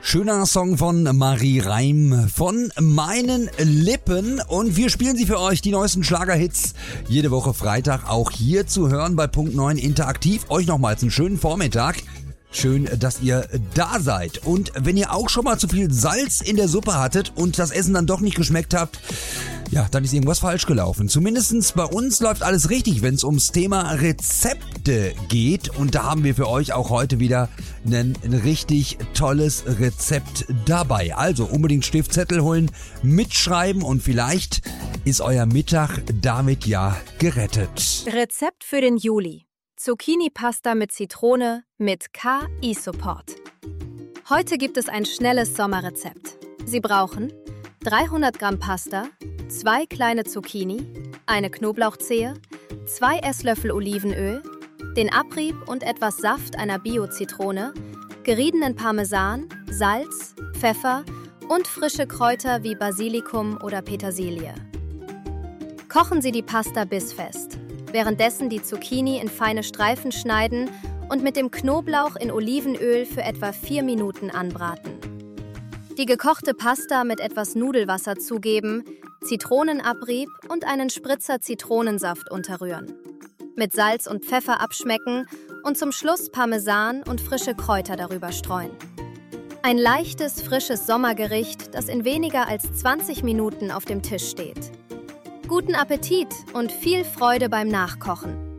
Schöner Song von Marie Reim von meinen Lippen und wir spielen sie für euch, die neuesten Schlagerhits, jede Woche Freitag auch hier zu hören bei Punkt 9 interaktiv. Euch nochmals einen schönen Vormittag. Schön, dass ihr da seid. Und wenn ihr auch schon mal zu viel Salz in der Suppe hattet und das Essen dann doch nicht geschmeckt habt, ja, dann ist irgendwas falsch gelaufen. Zumindestens bei uns läuft alles richtig, wenn es ums Thema Rezepte geht. Und da haben wir für euch auch heute wieder ein richtig tolles Rezept dabei. Also unbedingt Stift, Zettel holen, mitschreiben und vielleicht ist euer Mittag damit ja gerettet. Rezept für den Juli. Zucchini-Pasta mit Zitrone mit K-Isoport. Heute gibt es ein schnelles Sommerrezept. Sie brauchen 300 Gramm Pasta, 2 kleine Zucchini, eine Knoblauchzehe, 2 Esslöffel Olivenöl, den Abrieb und etwas Saft einer Bio-Zitrone, geriebenen Parmesan, Salz, Pfeffer und frische Kräuter wie Basilikum oder Petersilie. Kochen Sie die Pasta bissfest. Währenddessen die Zucchini in feine Streifen schneiden und mit dem Knoblauch in Olivenöl für etwa 4 Minuten anbraten. Die gekochte Pasta mit etwas Nudelwasser zugeben, Zitronenabrieb und einen Spritzer Zitronensaft unterrühren. Mit Salz und Pfeffer abschmecken und zum Schluss Parmesan und frische Kräuter darüber streuen. Ein leichtes, frisches Sommergericht, das in weniger als 20 Minuten auf dem Tisch steht. Guten Appetit und viel Freude beim Nachkochen!